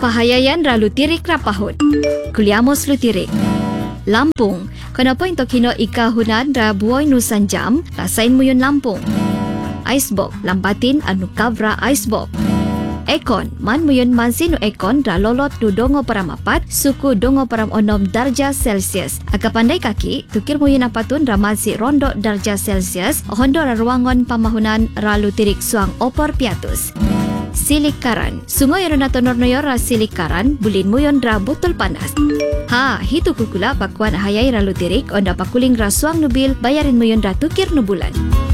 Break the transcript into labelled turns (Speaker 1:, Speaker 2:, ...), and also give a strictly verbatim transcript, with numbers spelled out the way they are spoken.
Speaker 1: Pahayayan ralu tirik rapahut. Kuliamos lu tirik. Lampung. Kenapa into kino ika hunan ra buoy nusan jam, rasain mo yun Lampung. Icebox. Lambatin anu kavra icebox. Ekon, man mo yun mansin no ekon ra lolot tu dongo param apat, suku dongo param onom darjah Celsius. Aga pandai kaki, tukir mo yun apatun ra mansi rondo darjah Celsius, hondo ra ruangon pamahunan ralu tirik suang opor piatus. Silikaran. Sungai yang natonor noyor ra silikaran, bulin mo yun ra botol panas. Ha, hitu kukula pakuan hayay ralu tirik, onda pakuling ra suang nubil, bayarin mo yun ra tukir nubulan.